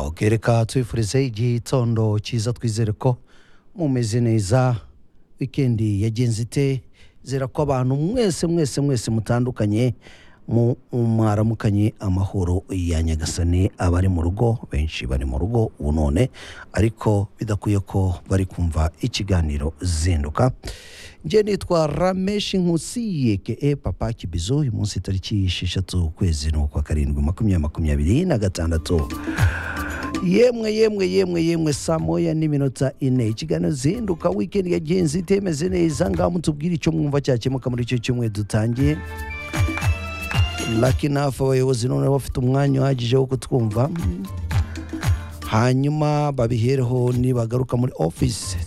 Reka twifurize igitondo cyiza twizere ko mumeze neza wikendi yagenze ite zera ko abantu mwese mutandukanye mwaramukanye amahoro ya Nyagasani abari mu rugo benshi bari mu rugo none ariko bidakuye ko bari kumva ikiganiro zinduka. Nje nitwa Ramesh Nkusi ke Papa Kibizo uyu munsi tariki 6 kwezi no kwa 2026 yemwe saa moya n'iminota 4 ikiganiro zinduka weekend yagenze itemeze neza ngamutubwira icyo mwumva cyakemuka muri icyo cyumwe dutangiye. Lucky enough abayobozi none bafite umwanya uhagije wo kutwumva hanyuma babihereho nibagaruka muri office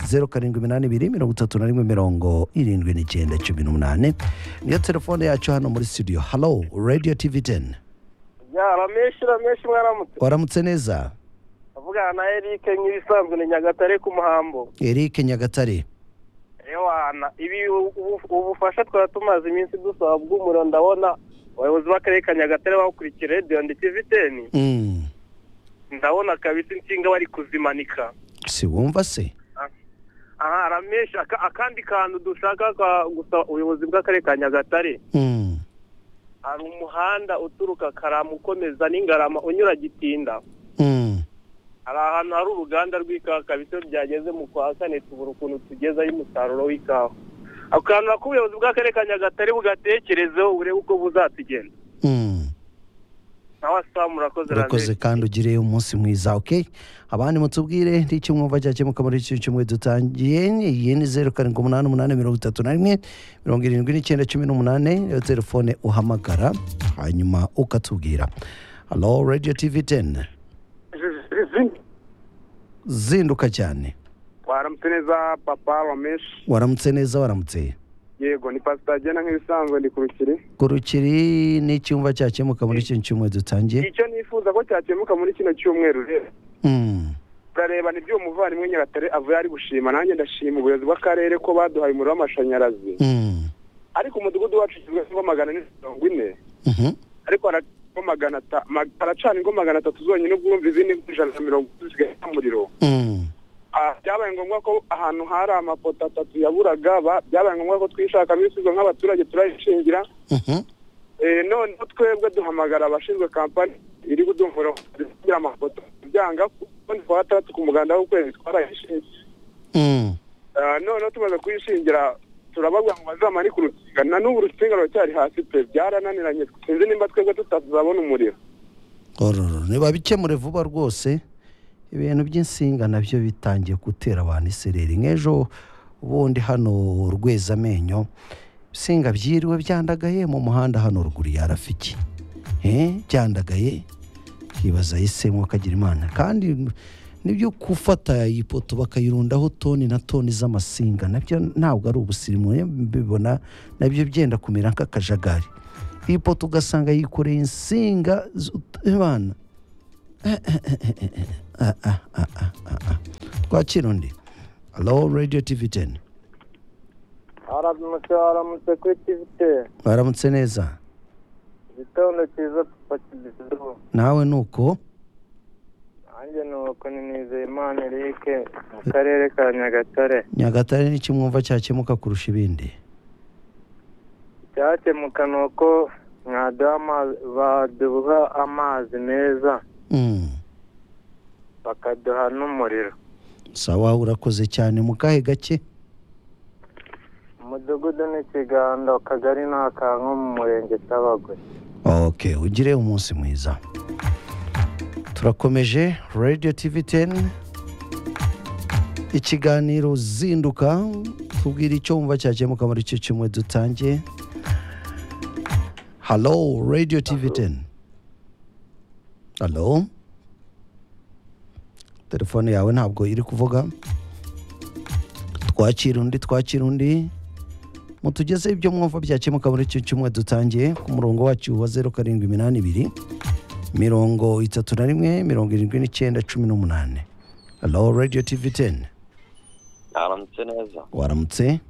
0782 niyo telefone yacu hano muri studio. Hello Radio TV 10. Ya Ramesh mwaramutse. Waramutse neza. Avugana na Eric nk'ibisanzwe ni Nyagatare ku Muhambo. Eric Nyagatare. Ewana ibi ubufasha twatumaze iminsi dusaba bw'umuro ndabona abayobozi b'akarere ka Nyagatare bakurikira Radio and TV 10. Ndabona kabisa inshinga bari kuzimanika. Si wumva se? Aha Ramesh akandi kantu dushaka gusa ubuyobozi bw'akarere ka Nyagatare. Hari umuhanda uturuka Karamu ukomeza n'Ingarama unyura Gitinda. Hari ahantu hari uruganda rw'ikawa kabisa byageze mu kwa kane tubura ukuntu tugeza y'umusaruro w'ikawa. Akantu akubuyobozi bw'akarere ka Nyagatare bugatekerezeho urebe uko buzatugenda. Murakoze kandi ugire umunsi mwiza. Okay, abandi mutubwire n'icyo mwumva cyakemuka muri icyo cyumwe dutangiye. Iyi ni 0788 yo telefone uhamagara hanyuma ukatubwira. Hello Radio TV 10. Zinduka cyane. Waramutse neza Papa Ramesh. Waramutse neza waramutse. Yego ni Pastor Jena nk'ibisanzwe ndi kurukiri n'icyumva cyakemuka muri icyo cyumwe dutangiye. Icyo nifuza ko cyakemuka muri kino cyumweru rero. Kareba ni byo muvandimwe Nyagatare avuye ari gushima nanjye ndashima ubuyobozi bw'akarere ko baduhaye umuriro w'amashanyarazi. Ariko umudugudu wacu kizwe ngo 440. Ariko aracana ngo 300 zonyine ubwumva izindi 150 zisigaye umuriro. Byabaye ngombwa ko ahantu hari amapoto 3 yaburaga byabaye ngombwa ko twishakamo ibisubizo nk'abaturage turayishingira. None twebwe duhamagara abashinzwe kampani iri gudumvura kugira amapoto byanga kundi kwa 3 ku muganda w'ukwezi twarayishingiye. None tumaze kuyishingira turababwa ngo bazamani ku rukinga na n'ubu rukinga rwacyari hasi pe byarananiranye sinzi nimba twebwe tutazabona umuriro. Niba bikemure vuba rwose ibintu by'insinga nabyo bitangiye gutera abantu isereri. Ngejo ubundi hano Rwezamenyo singa byiriwe byandagaye mu muhanda hano ruguru ya Rafiki byandagaye kibaza isemwe kagira Imana kandi nibyo kufata ipoto bakayirundaho toni na toni z'amasinga nabyo ntabwo ari ubusirimu bibona nabyo byenda kumera nk'akajagari. Ipoto ugasanga yikoreye insinga bana twakira undi. Hello Radio TV 10. Aramutse kuri TV 10. Waramutse neza. Igitondo cyiza Papa Kibizo. Nawe nuko? Nanjye nuko nizeye Imana Eric mu karere ka Nyagatare. Nyagatare ni kimwumva cyakemuka kurusha ibindi. Cyakemuka nuko baduha amazi meza. Bakaduha n'umuriro. Sawa urakoze cyane mu kahe gake? Umudugudu ni Kiganda akagari n'akanko mu murenge Tabagwe. Okay, ugire umunsi mwiza. Turakomeje Radio TV 10 ikiganiro zinduka tubwira icyo wumva cyakemuka muri icyo cyumwe dutangiye. Hello Radio TV 10. Hello. Telefone yawe ntabwo iri kuvuga. Twakira undi mutugeze ibyo mwumva byakemuka muri icyo cyumwe dutangiye ku murongo wacu wa 0782 31 Hello Radio TV 10. Aramutse neza. Waramutse.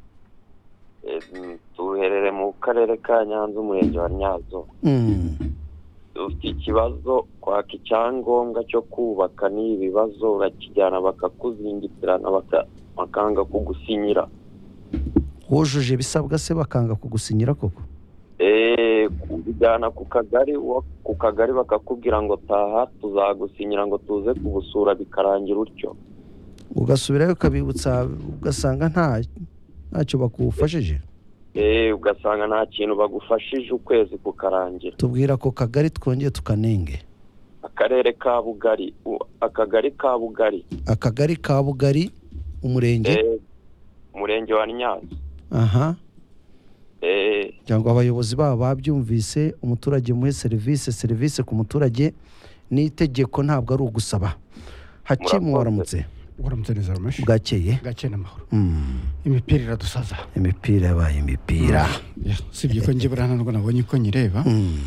Tuherere mu karere ka Nyanza umurenge wa Nyazo. ufite ikibazo kwaka icyangombwa cyo kubaka n'ibibazo urakijyana bakakuzingitirana bakanga kugusinyira. wujuje ibisabwa se bakanga kugusinyira koko? Kujyana ku kagari bakakubwira ngo taha tuzagusinyira ngo tuze kubusura bikarangira utyo. Ugasubirayo ukabibutsa ugasanga ntacyo bakufashije. Ugasanga nta kintu bagufashije ukwezi kukarangira. Tubwira ko kagari twongeye tukanenge. Akarere ka Bugari, akagari ka Bugari. Akagari ka Bugari, umurenge umurenge wa Nyanza. Aha. Cyangwa abayobozi babo babyumvise, umuturage muhe serivisi ku muturage n'itegeko ntabwo ari ugusaba. Hakimu waramutse. Waramutse neza Ramesh. Bwakeye n'amahoro. Imipira iradusaza. Imipira yabaye imipira. Sibye ko nje burana nubwo nabonye ko nyireba.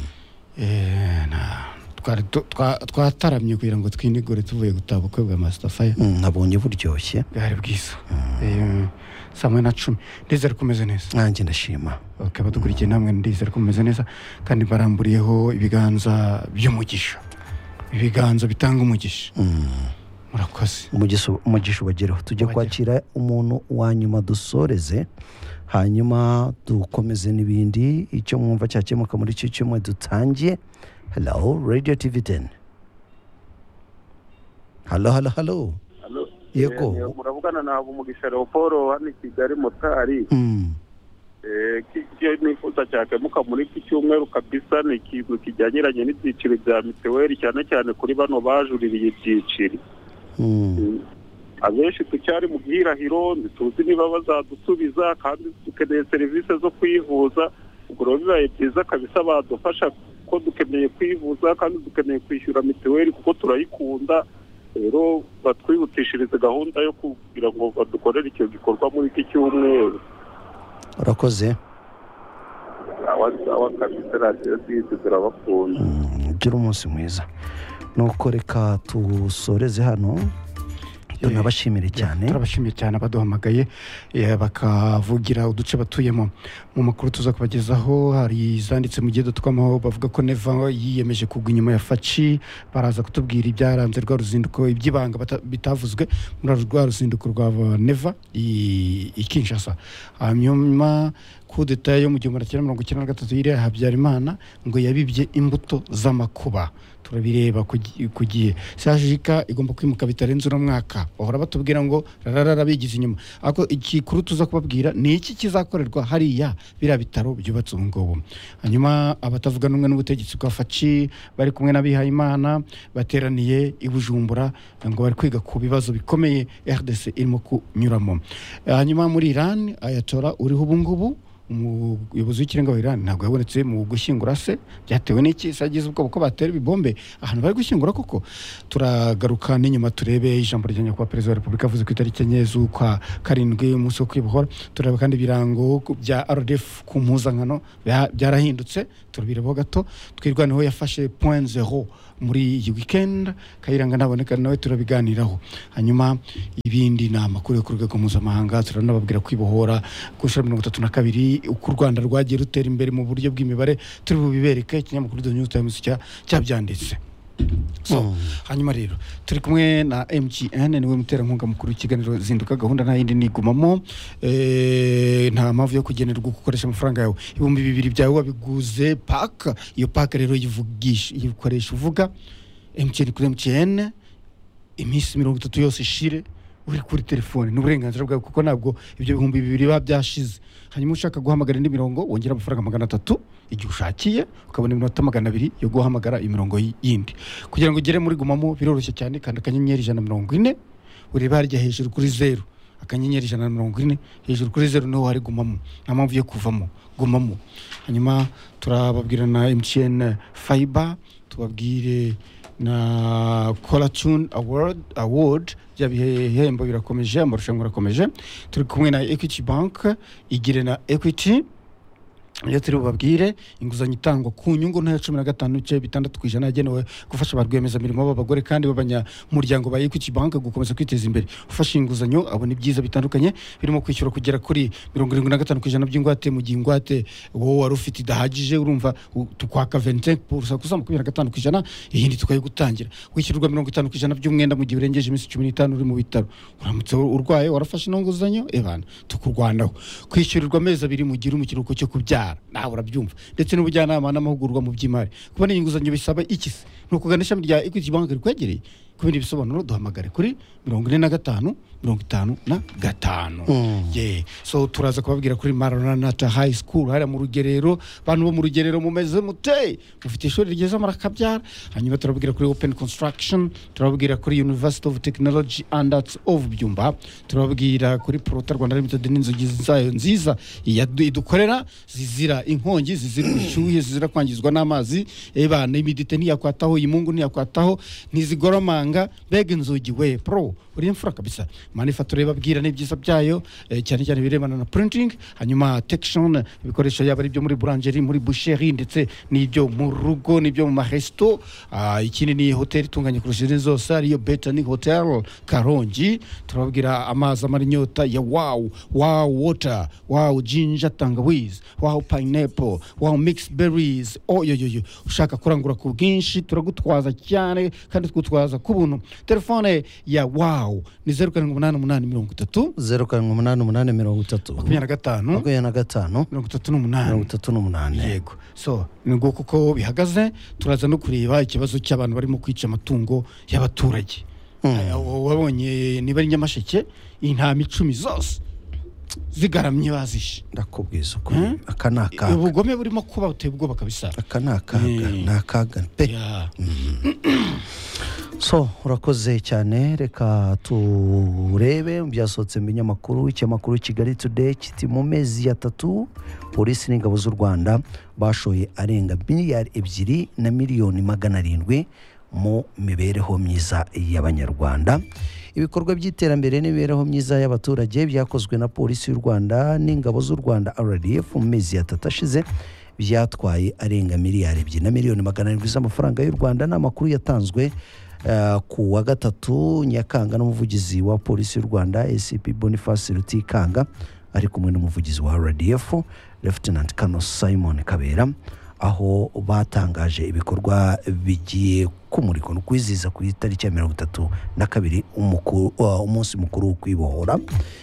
Twataramye kugira ngo twinigore tuvuye gutaba ukwe bwa Master Fire. Nabonye buryoshye. Bwari bwiza. Samwe na 10 ndizera kumeze neza. Nanjye ndashima. Okay, badukurikiye namwe ndizera kumeze neza kandi baramburiyeho ibiganza by'umugisha. Ibiganza bitanga umugisha. Murakoze. Umugisha ubagereho. Tujye kwakira umuntu wa nyuma dusoreze, hanyuma dukomeze n'ibindi. Icyo mwumva cyakemuka muri iki cyumwe dutangiye. Hello, Radio TV 10. Hello. Yego. Muravugana na Umugisha Leopold hano i Kigali Motari. Kiyo nifuza cyakemuka muri iki cyumweru kabisa ni ikintu kijyanyiranye n'ibyiciro bya mituweli cyane kuri bano bajuririye ibyiciro. Abenshi tucyari mu gihirahiro ntituzi niba bazadusubiza kandi dukeneye serivisi zo kwivuza. Ubwo bibaye byiza kabisa badufasha ko dukeneye kwivuza kandi dukeneye kwishyura mituweli kuko turayikunda. Rero batwihutishirize gahunda yo kugira ngo badukorere icyo gikorwa muri iki cyumweru. Urakoze. Awa kabisa radiyo z'isi turabakunda. Gira umunsi mwiza. Nuko reka tusoreze hano. Tunabashimire cyane. Turabashimiye cyane abaduhamagaye bakavugira uduce batuyemo. Mu makuru tuza kubagezaho hari zanditse mu gihe twamaho bavuga ko Neva yiyemeje kugwa inyuma ya Faci. Baraza kutubwira ibyaranze rwa ruzinduko ibyibanga bitavuzwe muri rwa ruzinduko rwa Neva i Kinshasa. Hanyuma kudeta yo mu 1993 yire Habyarimana ngo yabibye imbuto z'amakuba. Turabireba kugiye Sajika igomba kwimuka bitarenze no mwaka. Bahora batubwira ngo rarara bigize inyuma. Ako ikikuru tuza kubabwira ni iki kizakorerwa hariya bira bitaro byubatse ubungobo. Hanyuma abatavuga numwe n'ubutegetsi bwa Faci bari kumwe n'abihaye Imana bateraniye i Bujumbura ngo bari kwiga ku bibazo bikomeye RDC irimo kunyuramo. Hanyuma muri Iran Ayatollah uriho ubungubu umuyobozi w'ikirenga wa Iran ntabwo yabonetse mu gushyingura se byatewe n'iki sagize ubwo ko batera ibibombe ahantu bari gushyingura koko. Turagaruka n'inyuma turebe ijambo ryanya kwa Perezida wa Repubulika avuze ku itariki 9 z'ukwa 7 umunsi wo kwibohora. Tureba kandi birango bya RDF ku mpuzankano byarahindutse turabirebo gato. Twirwaneho yafashe 0.0 muri iyi weekend Kayiranga naboneka nawe turabiganiraho. Hanyuma ibindi na makuru yo ku rwego mpuzamahanga turanababwira kwibohora ku 32 uko u Rwanda rwagiye rutera imbere mu buryo bw'imibare turi bubibereke. Ikinyamakuru The New Times cyabyanditse. Hanyuma rero turi kumwe na MTN niwe muterankunga mukuru w'ikiganiro zinduka gahunda nta yindi nigumamo. Nta mpamvu yo kugenerwa gukoresha amafaranga yawe. 2,000 byawe wabiguze pack. Iyo pack rero yikoresha uvuga MTN kuri MTN iminsi 30 yose ishire uri kuri telefone n'uburenganzira bwawe kuko nabwo ibyo 2,000 babyashize. Hanyuma ushaka guhamagara indi mirongo wongera amafaranga 300 igihe ushakiye ukabona iminota 200 yo guhamagara imirongo yindi. Kugira ngo ugere muri gumamo biroroshye cyane kandi akanyenyeri 140 ureba harya hejuru kuri 0 akanyenyeri 140 hejuru kuri 0 niho hari gumamo nta mpamvu yo kuvamo gumamo. Hanyuma turababwira na MTN Fiber tubabwire na Colatune Award byabihembo birakomeje amarushanwa rakomeje. Turi kumwe na Equity Bank igire na Equity iyo turi bubabwire inguzanyo itangwa ku nyungu ntoya 15.6% yagenewe gufasha ba rwiyemezamirimo b'abagore kandi b'abanyamuryango ba Equity Bank gukomeza kwiteza imbere. Ufashe inguzanyo abona ibyiza bitandukanye birimo kwishyura kugera kuri 75% by'ingwate mu gihe ingwate wowe wari ufite idahagije urumva tukwaka 25% kuzama 25% iyindi tukayigutangira. Kwishyurwa 50% by'umwenda mu gihe urengeje iminsi 15 uri mu bitaro. Uramutse urwaye warafashe inguzanyo ebana tukurwanaho. Kwishyurirwa amezi 2 mu gihe uri mu kiruhuko cyo kubyara nawe urabyumva ndetse n'ubujyanama n'amahugurwa mu by'imari. Kubona inguzanyo bisaba ikisi nuko ugana ishami rya Equity Bank rikwegereye. Kubindi bisobanuro duhamagare kuri 45 55. Yeah. So turaza kubabwira kuri Maranatha High School hariya mu Rugerero. Bantu bo mu Rugerero mumeze mute mufite ishuri rigeze marakabyara. Hanyuma turababwira kuri Open Construction, turababwira kuri University of Technology and Arts of Byumba, turababwira kuri Prota Rwanda Limited n'inzugi zayo nziza idukorera zizira inkongi, zizira ubushyuhe, zizira kwangizwa n'amazi. Ebana imidite ntiyakwataho, imungu ntiyakwataho, ntizigoromanga. Bega inzugi we pro uri imfura kabisa. Manufacture babwira n'ibyiza byayo cyane cyane birebana na printing. Hanyuma textion ibikoresho yaba ari byo muri boulangerie, muri boucherie ndetse n'ibyo mu rugo n'ibyo mu maresto. Ikindi ni hotel itunganye kurusha zose ariyo Betani Hotel Karongi. Turababwira amazi amara inyota ya wow water, wow ginger tangawizi, wow pineapple, wow mixed berries. Yo ushaka kurangura ku bwinshi turagutwaza cyane kandi twutwaza ku buntu. Telefone ya wow ni 0788 35 yego. So ngo kuko bihagaze turaza no kureba ikibazo cy'abantu barimo kwica amatungo y'abaturage. Wabonye niba ari Nyamasheke intama 10 zose zigaramye bazishe. Ndakubwiza ko akanaka ubugome burimo kuba uteye ubwoba kabisa. Akanaka nakaga pe. So urakoze cyane, reka turebe byasohotse mu binyamakuru. Ikinyamakuru Kigali Today kiti mu mezi ya 3 polisi n'ingabo z'u Rwanda bashoye arenga miliyari 2 na miliyoni 700 mu mibereho myiza y'abanyarwanda. Ibikorwa by'iterambere n'imibereho myiza y'abaturage byakozwe na polisi y'u Rwanda n'ingabo z'u Rwanda RDF mu mezi ya 3 ashize byatwaye arenga miliyari 2 na miliyoni 700 z'amafaranga y'u Rwanda. N'amakuru yatanzwe ku wa 3 Nyakanga n'umuvugizi wa polisi y'u Rwanda ACP Boniface Rutikanga ari kumwe n'umuvugizi wa RDF Lieutenant Colonel Simon Kabera, aho batangaje ibikorwa bigiye kumurikwa no kwizihiza ku itariki ya 32 umunsi mukuru wo kwibohora.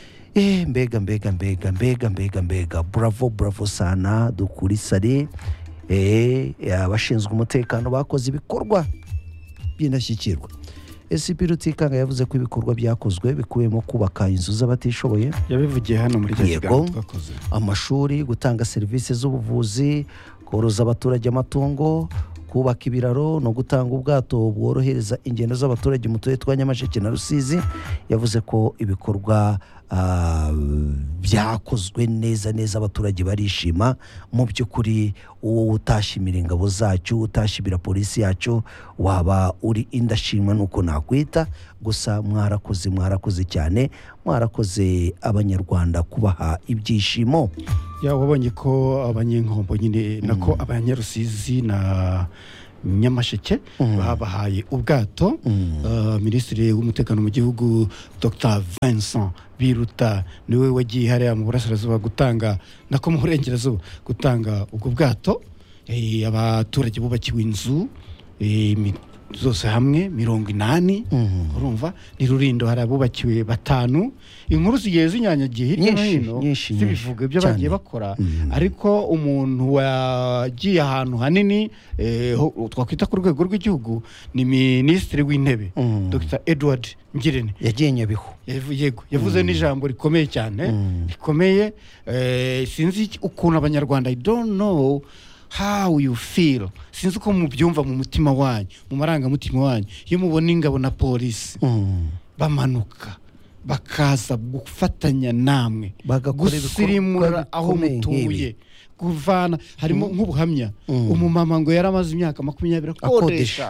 Mbega bravo sana dukuri sare. Abashinzwe umutekano bakoze ibikorwa by'indashyikirwa. ACP Rutikanga yavuze ko ibikorwa byakozwe bikubiyemo kubaka inzu z'abatishoboye, yabivugiye hano muri Kigali twakoze amashuri, gutanga serivisi z'ubuvuzi, koroza abaturage amatungo, kubaka ibiraro no gutanga ubwato bworohereza ingendo z'abaturage mu turere twa Nyamasheke na Rusizi. Yavuze ko ibikorwa byakozwe neza abaturage barishima. Mu by'ukuri uwo utashimira ingabo zacu, utashimira polisi yacu, waba uri indashimwa nuko nakwita. Gusa mwarakoze cyane, mwarakoze abanyarwanda kubaha ibyishimo. Wabonye ko abanyenkombo nyine nako abanyarusizi na Nyamasheke babahaye ubwato. Minisitiri w'umutekano mu gihugu Dr Vincent Biruta niwe wagiye hariya mu burasirazuba gutanga nako mu burengerazuba gutanga ubwo bwato. Abaturage bubakiwe inzu zose hamwe 80. Urumva ni Rurindo hari abubakiwe 5. Inkuru zigiye zinyanyagiye hirya no hino zibivuga ibyo bagiye bakora. Ariko umuntu wagiye ahantu hanini twakwita ku rwego rw'igihugu ni Minisitiri w'Intebe Dr Edward Ngirente yagiye Nyabihu. Yego yavuze n'ijambo rikomeye cyane rikomeye. Sinzi ukuntu abanyarwanda I don't know how you feel, sinzi uko mubyumva mu mutima wanyu, mu marangamutima wanyu iyo mubona ingabo na polisi bamanuka bakaza gufatanya namwe gusirimura aho mutuye kuvana. Harimo nk'ubuhamya umumama ngo yaramaze imyaka 20 akodesha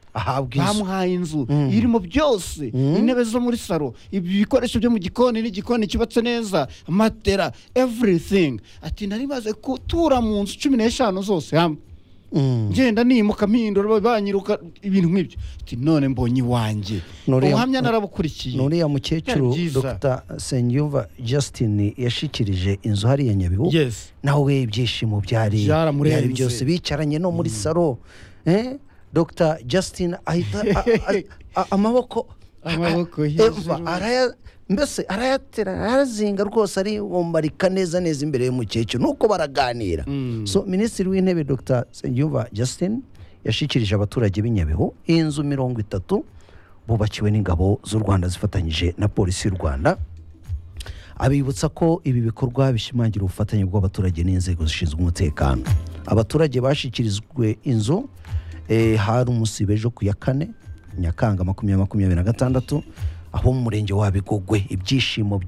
ahabwa inzu bamuhaye inzu irimo byose, intebe zo muri salo, ibikoresho byo mu gikoni n'igikoni cyubatse neza, matera, everything. Ati nari maze gutura mu nzu 15 zose hamwe, ngenda nimuka mpindura banyiruka ibintu nk'ibyo. Ati none mbonye iwanjye, ubuhamya narabukurikiye. Nuriya mukecuru Dr. Nsengiyumva Justin yashikirije inzu hariya Nyabihu, nawe ibyishimo byari byose, bicaranye no muri salo. Dr. Justin ahita amaboko mbese arayatera, arazinga rwose, ari bumarika neza imbere y'umukecuru nuko baraganira. So Minisitiri w'Intebe Dr. Nsengiyumva Justin yashikirije abaturage b'Inyabihu inzu 30 bubakiwe n'ingabo z'u Rwanda zifatanyije na polisi y'u Rwanda, abibutsa ko ibi bikorwa bishimangira ubufatanye bw'abaturage n'inzego zishinzwe umutekano. Abaturage bashikirizwe inzu hari umusibe ejo ku ya 4 Nyakanga 2026 aho mu murenge wa Bigogwe. Ibyishimo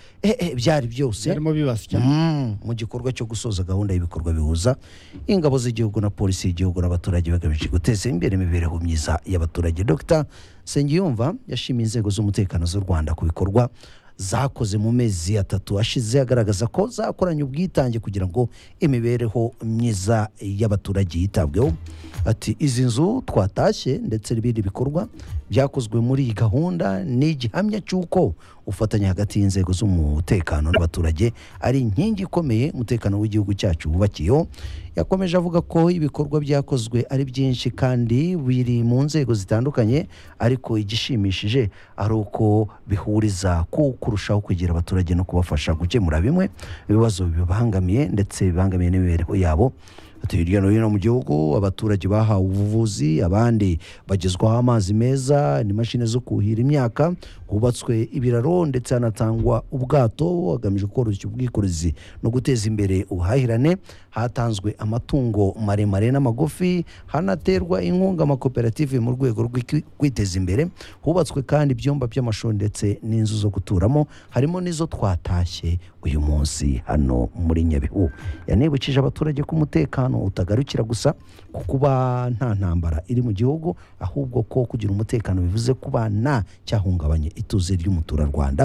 byari byose barimo bibasya mu gikorwa cyo gusoza gahunda y'ibikorwa bihuza ingabo z'igihugu na polisi y'igihugu n'abaturage bagamije guteza imbere imibereho myiza y'abaturage. Dr. Nsengiyumva yashimiye inzego z'umutekano z'u Rwanda ku bikorwa zakoze mu mezi 3 ashize, agaragaza ko zakoranye ubwitange kugira ngo imibereho myiza y'abaturage yitabweho. Ati izi nzu twatashye ndetse n'ibindi bikorwa byakozwe muri iyi gahunda ni igihamya cy'uko ufatanya hagati y'inzego z'umutekano n'abaturage ari inkingi ikomeye umutekano w'igihugu cyacu wubakiyeho. Yakomeje avuga ko ibikorwa byakozwe ari byinshi kandi biri mu nzego zitandukanye, ariko igishimishije ari uko bihuriza ku kurushaho kwegera abaturage no kubafasha gukemura bimwe ibibazo bibangamiye ndetse bibangamiye n'imibereho yabo. Hirya no hino mu gihugu abaturage bahawe ubuvuzi, abandi bagezwaho amazi meza n'imashini zo kuhira imyaka, hubatswe ibiraro ndetse hanatangwa ubwato hagamijwe koroshya ubwikorezi no guteza imbere ubuhahirane. Hatanzwe amatungo maremare n'amagufi, hanaterwa inkunga amakoperative mu rwego rwo kwiteza imbere. Hubatswe kandi ibyumba by'amashuri ndetse n'inzu zo guturamo, harimo n'izo twatashye uyu munsi hano muri Nyabihu. Yanibukije abaturage ko umutekano utagarukira gusa ku kuba nta ntambara iri mu gihugu, ahubwo ko kugira umutekano bivuze kuba nta cyahungabanye ituze ry'umuturarwanda,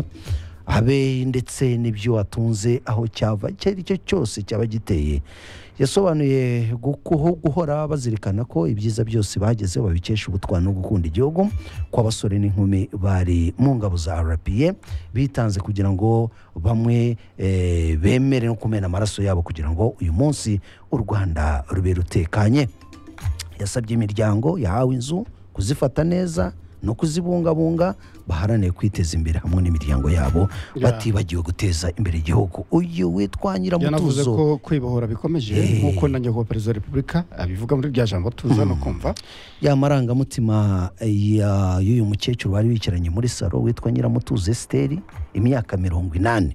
abe ndetse n'ibyo atunze aho cyava icyo cyose cyaba giteye. Yasobanuye guhora bazirikana ko ibyiza byose bagezeho babikesha ubutwari no gukunda igihugu, ko abasore n'inkumi bari mu ngabo za RPA bitanze kugira ngo bamwe bemere no kumena amaraso yabo kugira ngo uyu munsi u Rwanda rube rutekanye. Yasabye imiryango yahawe inzu kuzifata neza no kuzibungabunga, baharaniye kwiteza imbere hamwe n'imiryango yabo batibagiwe guteza imbere igihugu. Uyu witwa Nyiramutuzo yanavuze ko kwibohora bikomeje nk'uko na nyakubahwa perezida wa repubulika abivuga muri rya jambo tuza no kumva. Y'amarangamutima y'uyu mukecuru bari bicaranye muri salo witwa Nyiramutuzo Esteri, imyaka 80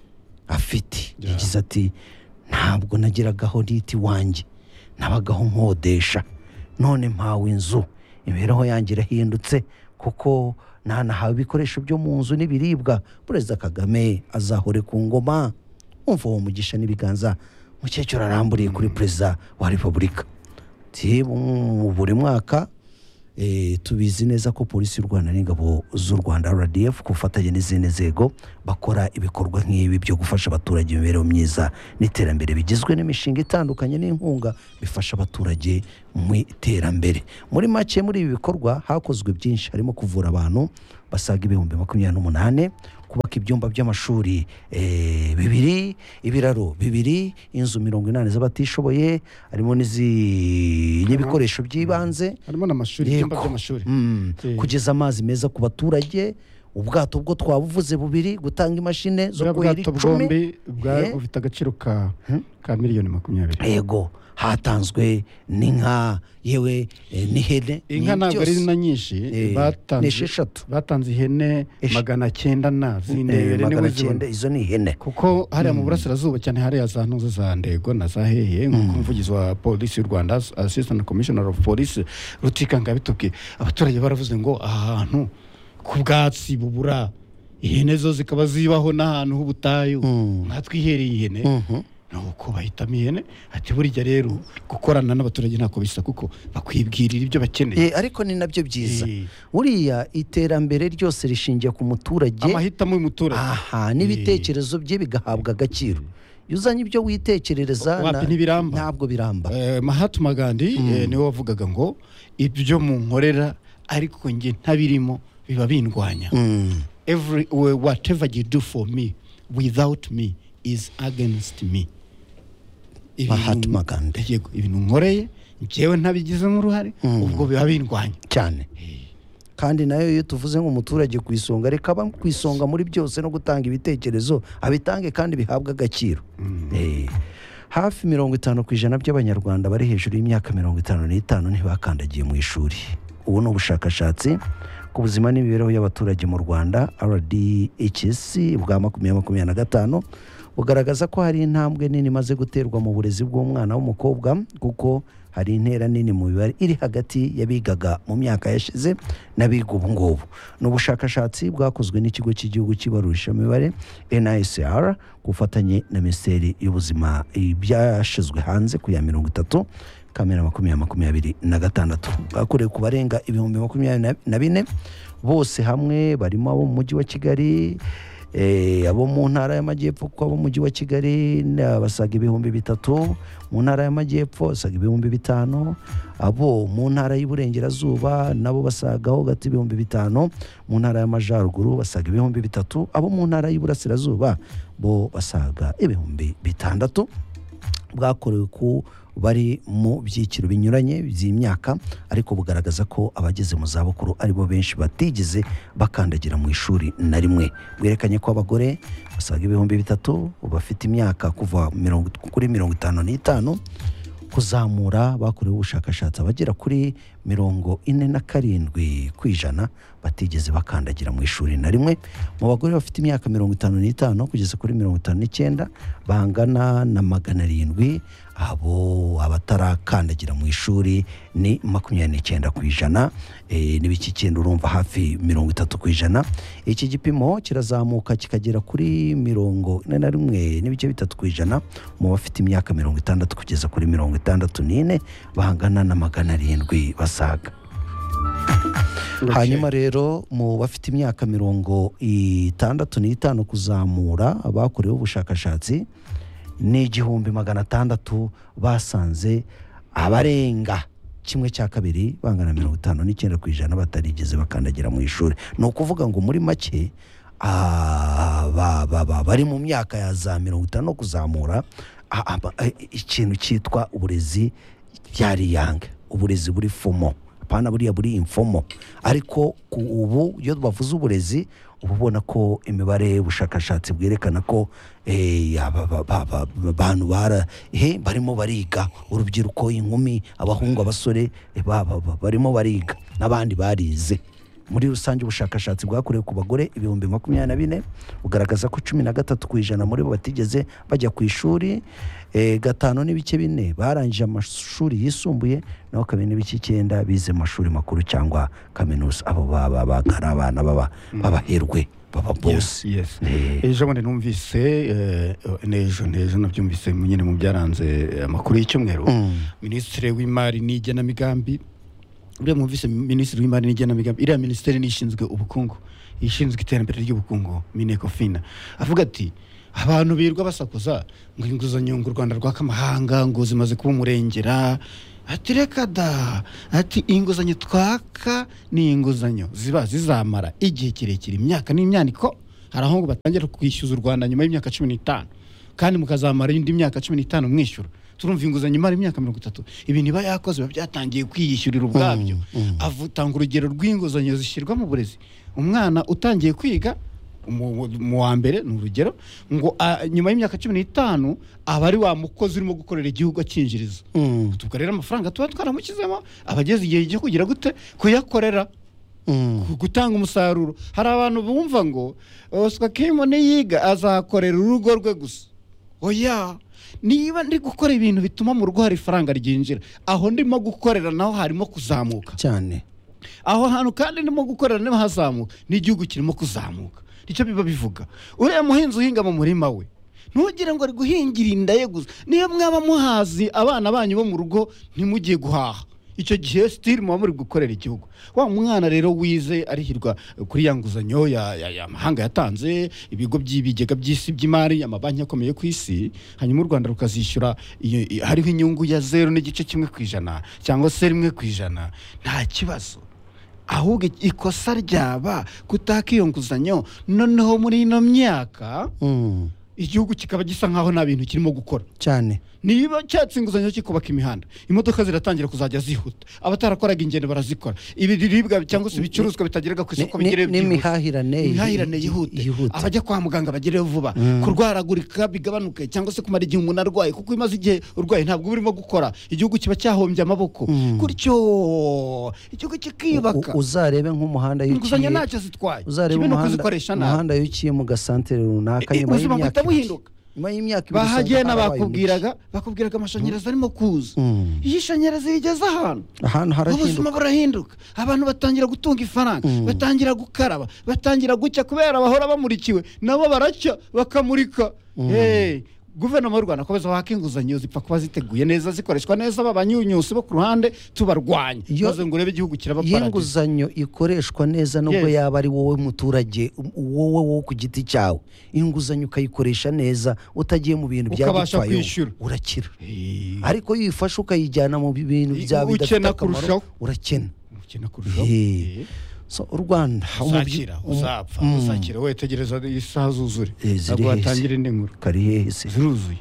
afite. Yagize ati ntabwo nageragaho nditi wanjye, nabagaho nkodesha, none mpawe inzu, imibereho yanjye irahindutse kuko nanahawe ibikoresho byo mu nzu n'ibiribwa. Perezida Kagame azahore ku ngoma. Umva uwo mugisha n'ibiganza mukecuru aramburiye kuri perezida wa repubulika. Buri mwaka tubizi neza ko polisi y'u Rwanda n'ingabo z'u Rwanda RDF kufatanya n'izindi nzego bakora ibikorwa nk'ibi byo gufasha abaturage imibereho myiza n'iterambere, bigizwe n'imishinga itandukanye n'inkunga bifasha abaturage mu iterambere. Muri make muri ibi bikorwa hakozwe byinshi, harimo kuvura abantu basaga 28,000, kubaka ibyumba by'amashuri 2, ibiraro 2, inzu 80 z'abatishoboye, harimo n'ibikoresho by'ibanze, harimo n'amashuri, ibyumba by'amashuri, kugeza amazi meza ku baturage, ubwato bwo twabuvuze 2, gutanga imashine zo kuhira 10, bufite agaciro ka miliyoni 20. Yego, hatanzwe n'inka yewe n'ihene. Inka ntabwo ari na nyinshi, batanze ihene 900 z'indebere n'izindi, izo ni ihene kuko hariya mu burasirazuba cyane hariya za ntuze za Ndego na za Hehe, nk'umuvugizi wa polisi y'u Rwanda Assistant Commissioner of Police Rutikanga bitubwiye abaturage baravuze ngo aha hantu ku bwatsi bubura, ihene zo zikaba zibaho n'ahantu h'ubutayu, nkatwihereye ihene nuko bahitamo ihene ati burya rero gukorana n'abaturage ntako bisa kuko bakwibwirira ibyo bakeneye ariko ni nabyo byiza buriya iterambere ryose rishingiye ku muturage amahitamo y'umuturage n'ibitekerezo bye bigahabwa agaciro iyo uzanye ibyo witekerereza ntabwo biramba. Mahatma Gandhi niwe wavugaga ngo ibyo munkorera ariko njye ntabirimo biba bindwanya. Whatever you do for me without me is against me. Mahatma Gandhi yego ibintu nkoreye njyewe ntabigizemo uruhare ubwo biba bindwanya cyane. Kandi nayo iyo tuvuze nk'umuturage ku isonga reka aba ku isonga muri byose no gutanga ibitekerezo abitange kandi bihabwa agaciro. Hafi 50% by'abanyarwanda bari hejuru y'imyaka 55 ntibakandagiye mu ishuri. Ubu ni ubushakashatsi ku buzima n'imibereho y'abaturage mu Rwanda RDHS bwa 2025 bugaragaza ko hari intambwe nini imaze guterwa mu burezi bw'umwana w'umukobwa kuko hari intera nini mu mibare iri hagati y'abigaga mu myaka yashize n'abiga ubu ngubu. Ni ubushakashatsi bwakozwe n'ikigo cy'igihugu cy'ibarurishamibare NICR gufatanye na Minisiteri y'Ubuzima byashizwe hanze ku ya 30 Kamena 2026 bakorewe ku barenga 24,000 bose hamwe barimo abo mu mujyi wa Kigali abo mu ntara y'amajyepfo ko abo mu mujyi wa Kigali basaga 3,000 mu ntara y'amajyepfo basaga 5,000 abo mu ntara y'Iburengerazuba nabo basagaho gati 5,000 mu ntara y'Amajyaruguru basaga 3,000 abo mu ntara y'Iburasirazuba bo basaga 6,000 bwakorewe ku bari mu byiciro binyuranye by'imyaka ariko bugaragaza ko abageze mu zabukuru aribo benshi batigeze bakandagira mu ishuri na rimwe. Bwerekanye ko abagore basaga 3,000 bafite imyaka kuva kuri 55 kuzamura bakorewe ubushakashatsi abagera kuri 47% batigeze bakandagira mu ishuri na rimwe. Mu bagore bafite imyaka 55 kugeza kuri 59 bangana na 700 abo abatarakandagira mu ishuri ni 29%, n'ibice 9 urumva hafi 30%. Iki gipimo kirazamuka kikagera kuri 41.3% mu bafite imyaka 60 kugeza kuri 64 bangana na 700 basaga. Hanyuma rero mu bafite imyaka 65 kuzamura abakorewe ubushakashatsi ni 1,600 basanze abarenga 1/2 bangana 59% batarigeze bakandagira mu ishuri. Ni ukuvuga ngo muri make bari mu myaka ya za 50 kuzamura ikintu cyitwa uburezi byari yange, uburezi buri fomo apana buriya buri informo. Ariko ubu iyo bavuze uburezi ubona ko imibare ubushakashatsi bwerekana ko abantu barimo bariga, urubyiruko, inkumi, abahungu, abasore barimo bariga n'abandi barize. Muri rusange ubushakashatsi bwakorewe ku bagore 24,000 bugaragaza ko 13% muri bo batigeze bajya ku ishuri, 5.4 barangije amashuri yisumbuye naho 2.9 bize amashuri makuru cyangwa kaminuza. Abo bagara abana babaherwe baba boss. Ejo bundi numvise nejo nabyumvise nyine mu byaranze amakuru y'icyumweru Minisitiri w'Imari n'Igenamigambi Minisitiri w'Imari n'Igenamigambi iriya minisiteri nishinzwe ubukungu, ishinzwe iterambere ry'ubukungu Minecofina, avuga ati abantu birwa basakuza ngo inguzanyo ngo u Rwanda rw'akamahanga ngo zimaze kuba umurengera. Ati reka da, ati inguzanyo twaka ni inguzanyo ziba zizamara igihe kirekire, imyaka n'imyaniko. Hari aho ngo batangira kwishyuza u Rwanda nyuma y'imyaka 15 kandi mukazamara indi myaka 15 mwishyura. Turumva inguzanyo imara imyaka 30 ibi niba yakoze byatangiye kwiyishyurira ubwabyo. Avutanga urugero rw'inguzanyo zishyirwa mu burezi. Umwana utangiye kwiga mu wa mbere ni urugero ngo nyuma y'imyaka 15 aba ari wa mukozi urimo gukorera igihugu akinjiriza. Tubwo rero amafaranga tuba twaramukizemo abageze igihe cyo kugira gute kuyakorera gutanga umusaruro. Hari abantu bumva ngo Oscar Kimo niyiga azakorera urugo rwe gusa. Oya, niba ndi gukora ibintu bituma mu rugo hari ifaranga ryinjira, aho ndimo gukorera naho harimo kuzamuka cyane. Aho hantu kandi ndimo gukorera niho hazamuka n'igihugu kirimo kuzamuka. Nicyo biba bivuga. Uriya muhinzi uhinga mu murima we ntugire ngo ari guhingira inda ye gusa niyo mwaba muhazi abana banyu bo mu rugo ntimugiye guhaha icyo gihe sitiri muba muri gukorera igihugu wa mwana rero wize arihirwa kuri ya nguzanyo y'amahanga yatanze ibigo by'ibigega by'isi by'imari amabanki akomeye ku isi hanyuma u Rwanda rukazishyura hariho inyungu ya 0.1% cyangwa se 1%, nta kibazo. Ahubwo ikosa ryaba kutaka iyo nguzanyo noneho muri ino myaka igihugu kikaba gisa nkaho nta bintu kirimo gukora cyane. niba cyatse inguzanyo kikubaka imihanda imodoka ziratangira kuzajya zihuta abatarakoraga ingendo barazikora ibiribwa cyangwa se ibicuruzwa bitageraga ku isoko bigere n'imihahirane yihuta abajya kwa muganga bagereyo vuba kurwaragurika bigabanuke cyangwa se kumara igihe umuntu arwaye kuko imaze igihe urwaye ntabwo urimo gukora igihugu kiba cyahombye amaboko gutyo igihugu kikiyubaka. Uzarebe nk'umuhanda inguzanyo ntacyo zitwaye uzarebe umuhanda yukiye mu gasantere runaka nyuma y'imyaka bahagenda bakubwiraga amashanyarazi arimo kuza iyo ishanyarazi rigeze ahantu ubuzima burahinduka abantu batangira gutunga ifaranga batangira gukaraba batangira gucya kubera bahora bamurikiwe nabo baracya bakamurika. Guverinoma y'u Rwanda akomeza waka inguzanyo zipfa kuba ziteguye neza zikoreshwa neza babanyunyusi bo ku ruhande tubarwanya maze ngo urebe igihugu kiraba paradizo. Inguzanyo ikoreshwa neza nubwo yaba ari wowe muturage wowe ku giti cyawe inguzanyo ukayikoresha neza utagiye mu bintu byagitwaye urakira. Ariko iyo uyifashe ukayijyana mu bintu bya bidafite akamaro urakena. So u Rwanda uzakira we tegereza isaha zuzure ntabwo watangira indi nkuru kari hese ziruzuye.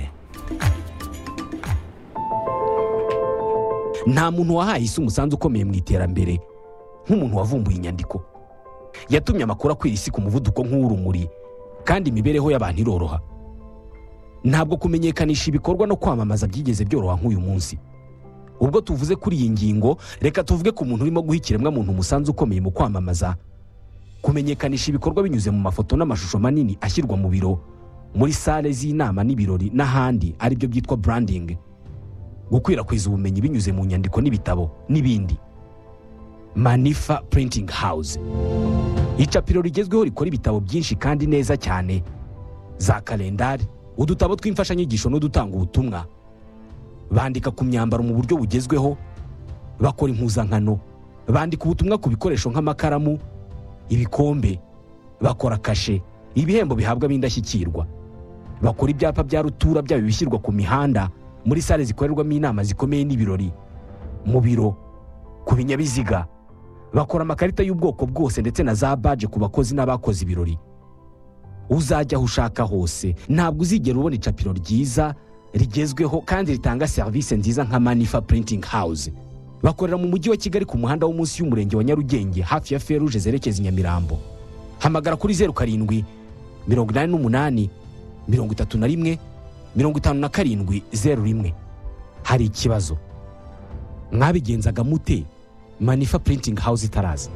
Nta muntu wahaye isi umusanzu ukomeye mu iterambere nk'umuntu wavumbuye inyandiko yatumye amakuru akwira isi ku muvuduko nk'urumuri kandi imibereho y'abantu iroroha. Ntabwo kumenyekanisha ibikorwa no kwamamaza byigeze byoroha nk'uyu munsi. Ubwo tuvuze kuri iyi ngingo reka tuvuge ku muntu urimo guhikiremwa muntu umusanzu ukomeye mu kwamamaza kumenyekanisha ibikorwa binyuze mu mafoto n'amashusho manini ashyirwa mu biro muri sale z'inama n'ibirori n'ahandi aribyo byitwa branding, gukwirakwiza ubumenyi binyuze mu nyandiko n'ibitabo n'ibindi. Manifa Printing House icapiro rigezweho rikora ibitabo byinshi kandi neza cyane, za kalendari, udutabo tw'imfashanyigisho n'udutanga ubutumwa. Bandika ku myambaro mu buryo bugezweho, bakora impuzankano, bandika ubutumwa ku bikoresho nk'amakaramu, ibikombe, bakora kashe, ibihembo bihabwa b'indashyikirwa, bakora ibyapa bya rutura byaba bishyirwa ku mihanda, muri sale zikorerwamo inama zikomeye n'ibirori, mu biro, ku binyabiziga, bakora amakarita y'ubwoko bwose ndetse na za badge ku bakozi n'abakoze ibirori. Uzajya aho ushaka hose ntabwo uzigera ubona icapiro ryiza rigezweho kandi ritanga serivisi nziza nka Manifa Printing House. Bakorera mu mujyi wa Kigali ku muhanda wo munsi y'umurenge wa Nyarugenge hafi ya Feruje zerekeza i Nyamirambo. Hamagara kuri 07 88 31 57 01. Hari ikibazo mwabigenzaga mute Manifa Printing House itaraza?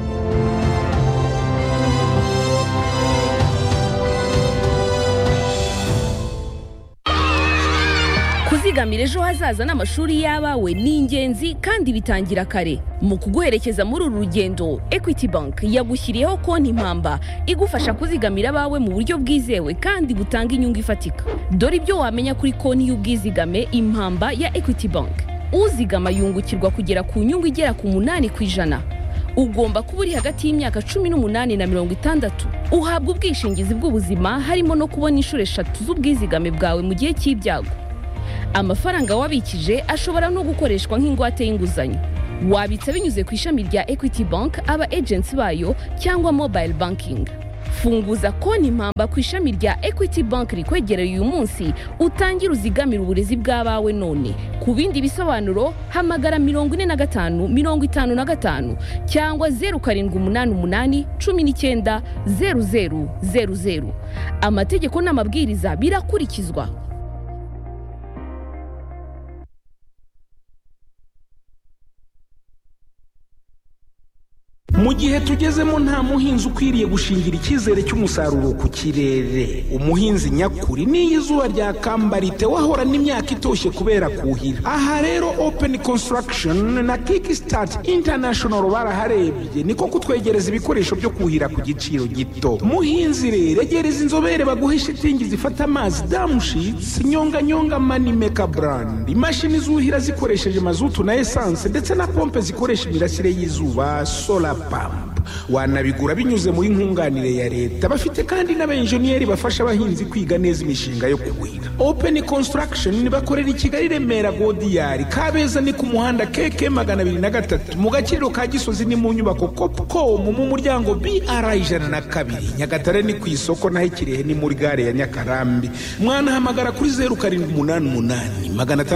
Kuzigamira ejo hazaza n'amashuri y'abawe ni ingenzi kandi bitangira kare. Mu kuguherekeza muri uru rugendo, Equity Bank yagushyiriyeho konti impamba igufasha kuzigamira abawe mu buryo bwizewe kandi butanga inyungu ifatika. Dore ibyo wamenya kuri konti y'ubwizigame impamba ya Equity Bank. Uzigama yungukirwa kugera ku nyungu igera ku 8%. Ugomba kuba uri hagati y'imyaka 18 na 60. Uhabwa ubwishingizi bw'ubuzima harimo no kubona inshuro 3 z'ubwizigame bwawe mu gihe cy'ibyago. Amafaranga wabikije ashobora no gukoreshwa nk'ingwate y'inguzanyo. Wabitsa binyuze ku ishami rya Equity Bank, aba agents bayo cyangwa mobile banking. Funguza konti impamba ku ishami rya Equity Bank rikwegereye uyu munsi, utangira uzigamira uburezi bw'abawe none. Ku bindi bisobanuro hamagara 45 55 cyangwa 0788 19 0000. Amategeko n'amabwiriza birakurikizwa. mu gihe tugezemo nta muhinzi ukwiriye gushingira icyizere cy'umusaruro ku kirere. Umuhinzi nyakuri n'iyo izuba ryakambarite wahora n'imyaka itoshye kubera kuhira. Aha rero Open Construction na Kickstart International baraharebye niko kutwegereza ibikoresho byo kuhira ku giciro gito. Muhinzi rero egereza inzobere baguhe shitingi zifata amazi Damushitsi, nyonganyonga Manimeka brand, imashini zuhira zikoresheje mazutu na essence ndetse na pompe zikoresha imirasire y'izuba solar pump. Wanabigura binyuze muri nkunganire ya leta. Bafite kandi n'abenjeniyeri bafasha abahinzi kwiga neza imishinga yo kuhira. Open Construction bakorera i Kigali Remera Godiyari, Kabeza ni ku muhanda KK 203, mu Gakiriro ka Gisozi ni mu nyubako Copcom mu muryango BR 102, Nyagatare ni ku isoko naho Kirehe ni muri gare ya Nyakarambi. Mwanahamagara kuri 0788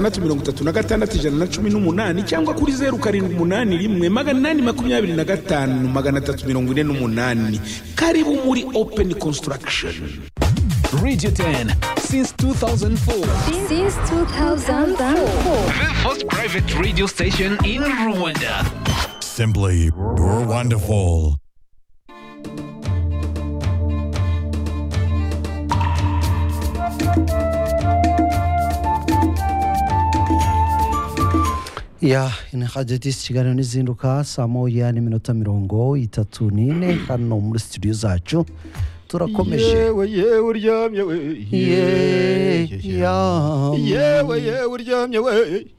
636 cyangwa kuri 0781 825 348. Karibu muri Open Construction. Radio 10 since 2004. Since 2004. The first private radio station in Rwanda. Simply wonderful. Ya inahajadisi kiganiro n'izinduka saa moya n'iminota 34 hano muri studio zacu turakomeje. Yewe uryamye we, yewe yewe uryamye we.